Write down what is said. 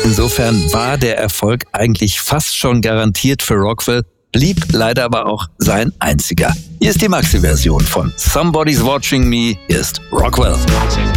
Insofern war der Erfolg eigentlich fast schon garantiert für Rockwell, blieb leider aber auch sein einziger. Hier ist die Maxi-Version von Somebody's Watching Me. Hier ist Rockwell.